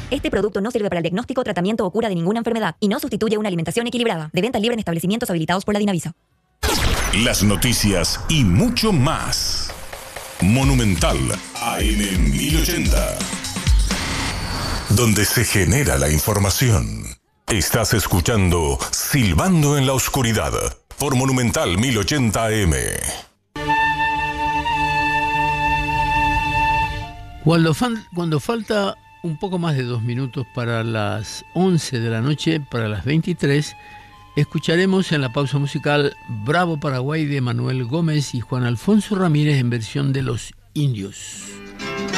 Este producto no sirve para el diagnóstico, tratamiento o cura de ninguna enfermedad y no sustituye una alimentación equilibrada. De venta libre en establecimientos habilitados por la Dinavisa. Las noticias y mucho más. Monumental AM 1080. Donde se genera la información. Estás escuchando Silbando en la Oscuridad por Monumental 1080 AM. Cuando falta un poco más de 2 minutos para las 11 de la noche, para las 23, escucharemos en la pausa musical Bravo Paraguay de Manuel Gómez y Juan Alfonso Ramírez en versión de Los Indios.